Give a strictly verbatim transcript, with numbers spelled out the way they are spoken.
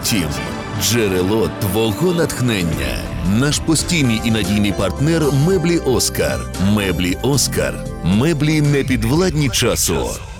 Ultim – джерело твого натхнення. Наш постійний і надійний партнер – меблі Оскар. Меблі Оскар. Меблі непідвладні часу.